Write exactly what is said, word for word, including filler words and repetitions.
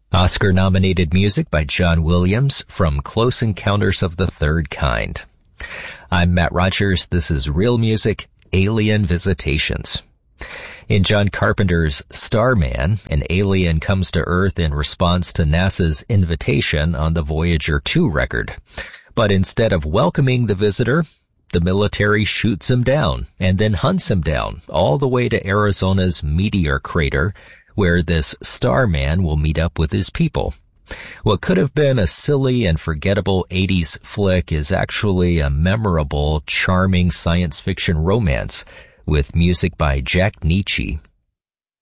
Oscar-nominated music by John Williams from Close Encounters of the Third Kind. I'm Matt Rogers. This is Real Music, Alien Visitations. In John Carpenter's Starman, an alien comes to Earth in response to NASA's invitation on the Voyager two record. But instead of welcoming the visitor, the military shoots him down and then hunts him down all the way to Arizona's Meteor Crater, where this Starman will meet up with his people. What could have been a silly and forgettable eighties flick is actually a memorable, charming science fiction romance with music by Jack Nitzsche